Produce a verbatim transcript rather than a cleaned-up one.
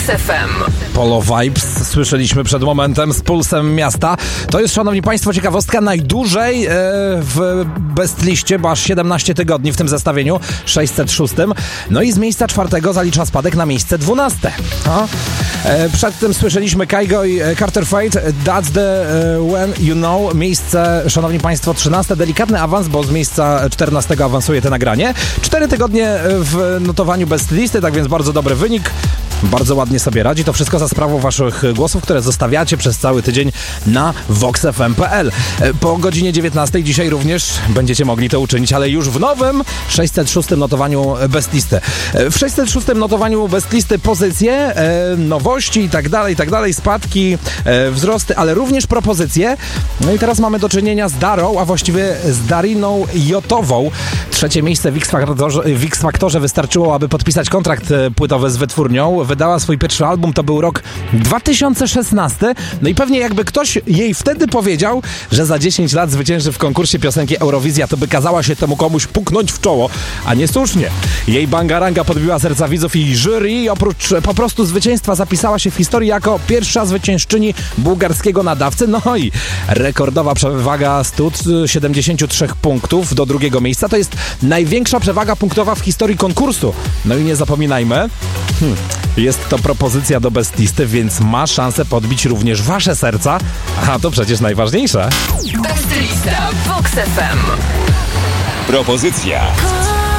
F M. Polo Vibes słyszeliśmy przed momentem z Pulsem Miasta. To jest, szanowni państwo, ciekawostka najdłużej e, w bestliście, bo aż siedemnaście tygodni w tym zestawieniu sześćset sześć. No i z miejsca czwartego zalicza spadek na miejsce dwunaste. A? E, przed tym słyszeliśmy Kygo i Carter Fate, That's the uh, When You Know. Miejsce, szanowni państwo, trzynaste. Delikatny awans, bo z miejsca czternastego awansuje to nagranie. Cztery tygodnie w notowaniu bestlisty, tak więc bardzo dobry wynik. Bardzo ładnie sobie radzi. To wszystko za sprawą waszych głosów, które zostawiacie przez cały tydzień na vox f m kropka p l. Po godzinie dziewiętnastej dzisiaj również będziecie mogli to uczynić, ale już w nowym sześćset szóstym notowaniu bestlisty. W sześćset szóstym notowaniu bestlisty pozycje, nowości i tak dalej, i tak dalej, spadki, wzrosty, ale również propozycje. No i teraz mamy do czynienia z Darą, a właściwie z Dariną Jotową. Trzecie miejsce w X-Faktorze, w X-Faktorze wystarczyło, aby podpisać kontrakt płytowy z wytwórnią. Wydała swój pierwszy album, to był rok dwa tysiące szesnasty. No i pewnie jakby ktoś jej wtedy powiedział, że za dziesięć lat zwycięży w konkursie piosenki Eurowizja, to by kazała się temu komuś puknąć w czoło, a nie słusznie. Jej bangaranga podbiła serca widzów i jury i oprócz po prostu zwycięstwa zapisała się w historii jako pierwsza zwyciężczyni bułgarskiego nadawcy. No i rekordowa przewaga sto siedemdziesiąt trzy punktów do drugiego miejsca. To jest największa przewaga punktowa w historii konkursu. No i nie zapominajmy, hmm, jest to propozycja do bestlisty, więc ma szansę podbić również wasze serca, a to przecież najważniejsze. Bestlista vox f m. Propozycja